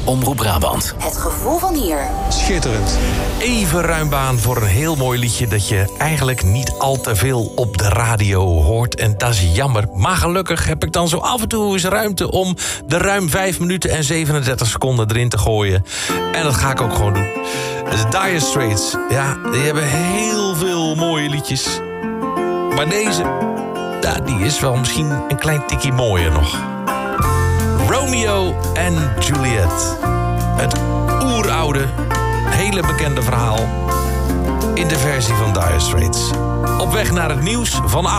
Omroep Brabant. Het gevoel van hier. Schitterend. Even ruim baan voor een heel mooi liedje dat je eigenlijk niet al te veel op de radio hoort. En dat is jammer. Maar gelukkig heb ik dan zo af en toe eens ruimte om de ruim 5 minuten en 37 seconden erin te gooien. En dat ga ik ook gewoon doen. De Dire Straits, ja, die hebben heel veel mooie liedjes. Maar deze, ja, die is wel misschien een klein tikkie mooier nog. Romeo en Juliet. Het oeroude, hele bekende verhaal in de versie van Dire Straits. Op weg naar het nieuws van